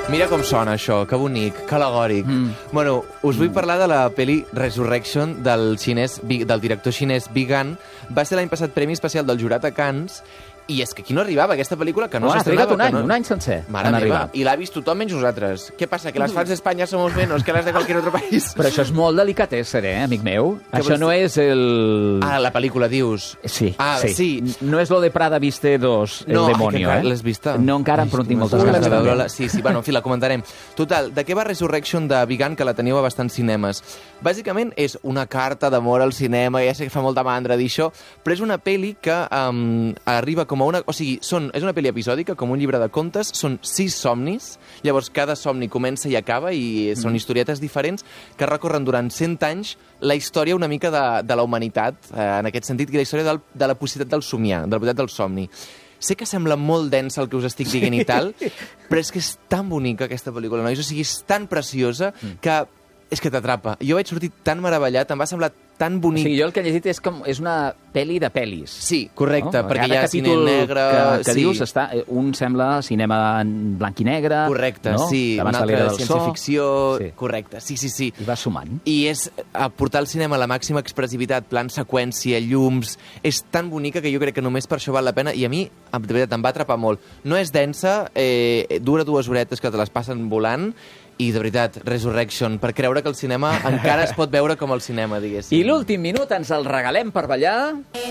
Mira com sona això, que bonic, que alegòric. Bueno, us vull parlar de la pel·li Resurrection del director xinès Bi Gan. Va ser l'any passat Premi Especial del Jurat a Cannes. I és que aquí no arribava, aquesta pel·lícula, que no s'estrenava. Ha trigat un any sencer. Mare meva, i l'ha vist tothom menys nosaltres. Què passa, que les fans d'Espanya somos menos que les de qualsevol altre país? Però això és molt delicatessen, amic meu? Això no és el... Ah, la pel·lícula, dius? Sí, sí. No és lo de Prada viste 2, el demonio, No, l'has vista? No, encara em tinc moltes ganes de veure-la. Sí, bueno, en fi, la comentarem. Total, de què va Resurrection de Bi Gan, que la teniu a bastants cinemes? Bàsicament és una carta d'amor al cinema, ja sé que fa molta mandra dir això, però és una pel·li que arriba com a una... O sigui, és una pel·li episòdica, com un llibre de contes, són 6 somnis, llavors cada somni comença i acaba, i són historietes diferents que recorren durant 100 anys la història una mica de la humanitat, en aquest sentit, que la història de la possibilitat del somiar, de la possibilitat del somni. Sé que sembla molt densa el que us estic dient i tal, però és que és tan bonica aquesta pel·lícula, nois, o sigui, és tan preciosa que és que t'atrapa. Jo vaig sortir tan meravellat, em va semblar tan bonic. O sigui, jo el que he llegit és una pel·li de pel·lis. Sí, correcte, perquè hi ha cine negre... Que dius, un sembla cinema en blanc i negre... Correcte, sí, un altre de ciència-ficció... Correcte, sí. I va sumant. I és portar al cinema la màxima expressivitat, plan seqüència, llums... És tan bonica que jo crec que només per això val la pena, i a mi, de veritat, em va atrapar molt. No és densa, dura 2 horetes que te les passen volant, i, de veritat, Resurrection, per creure que el cinema encara es pot veure com el cinema, diguéssim. I l'últim minut ens el regalem per ballar...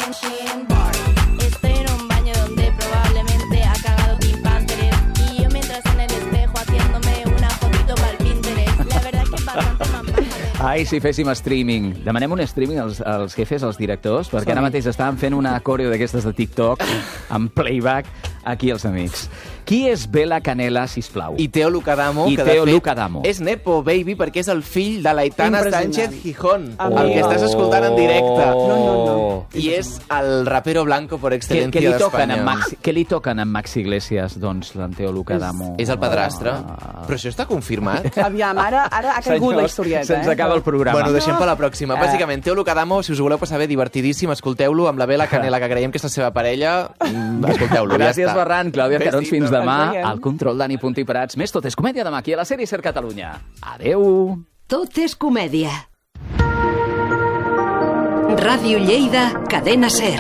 Estoy en un baño donde probablemente ha cagado Pink Panther y yo mientras en el espejo haciéndome una fotito para el Pinterest. La verdad que es bastante mamá. Ai, si féssim streaming. Demanem un streaming als jefes, als directors, perquè ara mateix estàvem fent una coreo d'aquestes de TikTok amb playback aquí els amics. Qui és Bela Canela, sisplau? I Teo Lucadamo, que de fet és Nepo Baby, perquè és el fill de l'Aitana Sánchez Gijón, el que estàs escoltant en directe. No. I és el rapero blanco per excel·lència d'Espanya. Què li toquen a Max Iglesias, doncs, l'en Teo Lucadamo? És el padrastre. Però això està confirmat? Aviam, ara ha caigut la historieta. Se'ns acaba el programa. Bueno, deixem per la pròxima. Bàsicament, Teo Lucadamo, si us voleu passar bé, divertidíssim, escolteu-lo amb la Bela Canela, que creiem que és la seva parella. Escolteu-lo, Gràcies, Ferran. Clàudia Carons, fins demà. Al control, Dani Puntí Prats. Més Tot és comèdia demà aquí a la sèrie Ser Catalunya. Adeu. Tot és comèdia. Ràdio Lleida, Cadena Ser.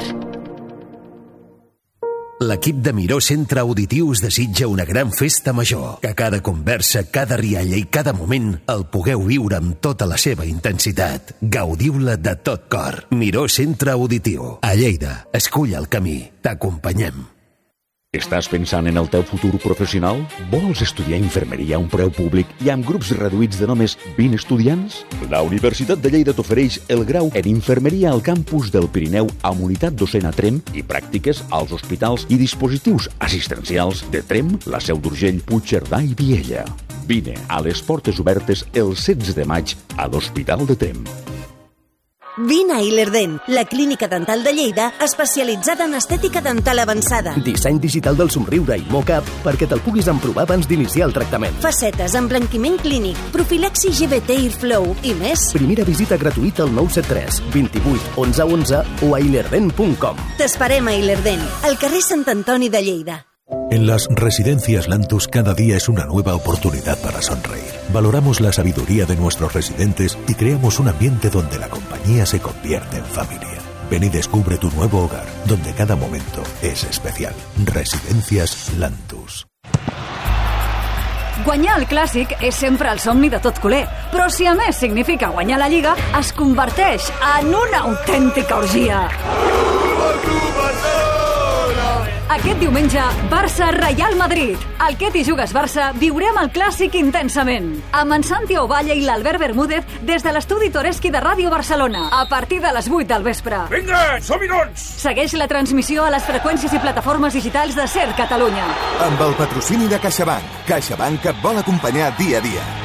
L'equip de Miró Centre Auditiu us desitja una gran festa major. Que cada conversa, cada rialla i cada moment el pugueu viure amb tota la seva intensitat. Gaudiu-la de tot cor. Miró Centre Auditiu. A Lleida, escull el camí. T'acompanyem. Estàs pensant en el teu futur professional? Vols estudiar infermeria a un preu públic i amb grups reduïts de només 20 estudiants? La Universitat de Lleida t'ofereix el grau en infermeria al campus del Pirineu amb unitat docent a Tremp i pràctiques als hospitals i dispositius assistencials de Tremp, la Seu d'Urgell, Puigcerdà i Viella. Vine a les portes obertes el 16 de maig a l'Hospital de Tremp. Vine a Ilerden, la clínica dental de Lleida especialitzada en estètica dental avançada. Disseny digital del somriure i mock-up perquè te'l puguis emprovar abans d'iniciar el tractament. Facetes, emblanquiment clínic, profilaxi GBT Airflow i més. Primera visita gratuïta al 973 28 11 11 o a ilerden.com. T'esperem a Ilerden, al carrer Sant Antoni de Lleida. En las residencias Lantus cada día es una nueva oportunidad para sonreír. Valoramos la sabiduría de nuestros residentes y creamos un ambiente donde la compañía se convierte en familia. Ven y descubre tu nuevo hogar, donde cada momento es especial. Residencias Lantus. Guanyar el Clàssic és sempre el somni de tot culer, però si a més significa guanyar la Lliga, es converteix en una autèntica orgia. Aquest diumenge, Barça-Real Madrid. Al Que t'hi jugues Barça viurem el Clàssic intensament. Amb en Santi Ovalle i l'Albert Bermúdez des de l'estudi Toreski de Ràdio Barcelona, a partir de les 8 del vespre. Vinga, som-hi doncs! Segueix la transmissió a les freqüències i plataformes digitals de Ser Catalunya. Amb el patrocini de CaixaBank. CaixaBank et vol acompanyar dia a dia.